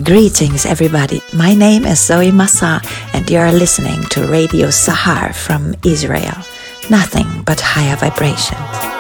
Greetings, everybody. My name is Zoe Massa, and you are listening to Radio Sahar from Israel. Nothing but higher vibrations.